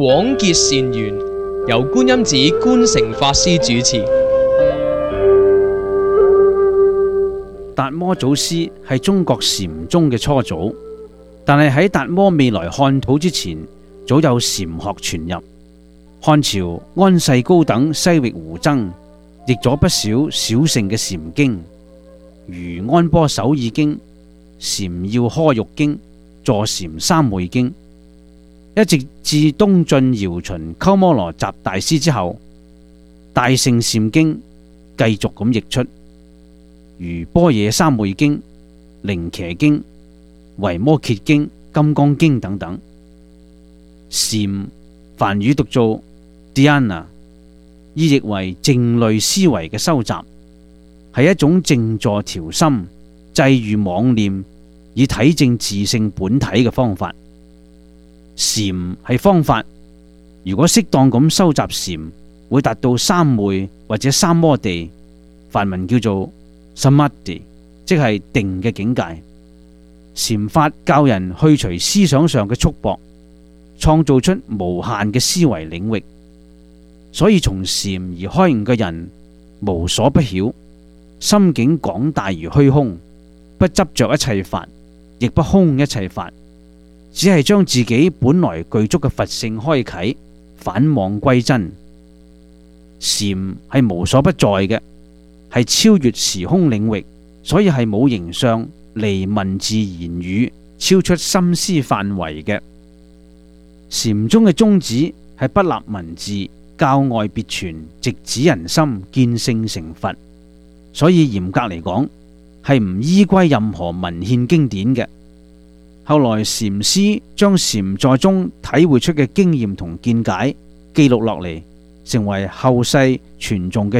廣結善緣，由觀音寺觀誠法師主持。 達摩祖師係中國禪宗嘅初祖，但係喺達摩未來漢土之前，早有禪學傳入。漢朝安世高等西域胡僧譯咗不少小乘嘅禪經，如安波首爾經、禪要科玉經、坐禪三昧經，一直至東晉姚秦鳩摩羅什大師之後，大乘禪經繼續咁譯出，如般若三昧經、靈伽經、維摩詰經、金剛經等等。禪梵語讀做 Dhyana， 意譯為靜慮思維嘅修習，係一種靜坐調心、制御妄念，以體證自性本體嘅方法。禪係方法，如果適當咁修習禪，會達到三昧或者三摩地，梵文叫做 Samadhi， 即係定嘅境界。禪法教人去除思想上嘅束縛，創造出無限嘅思維領域。所以從禪而開悟嘅人無所不曉，心境廣大如虛空，不執着一切法，亦不空一切法，只係將自己本來具足嘅佛性開啟，返妄歸真。禪係無所不在嘅，係超越時空領域，所以係冇形相，離文字言語，超出心思範圍嘅。禪宗嘅宗旨係不立文字，教外別傳，直指人心，見性成佛。所以嚴格嚟講，係唔依歸任何文獻經典嘅。後來禪師將禪在中體會出嘅經驗同見解記錄落嚟，成為後世傳頌嘅